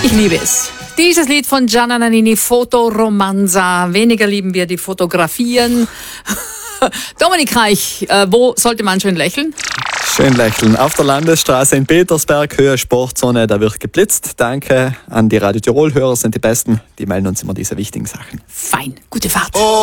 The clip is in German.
Ich liebe es. Dieses Lied von Gianna Nannini, Fotoromanza. Weniger lieben wir die Fotografieren. Dominik Reich, wo sollte man schön lächeln? Schön lächeln. Auf der Landesstraße in Petersberg, Höhe Sportzone, da wird geblitzt. Danke an die Radio Tirol-Hörer, sind die Besten. Die melden uns immer diese wichtigen Sachen. Fein, gute Fahrt.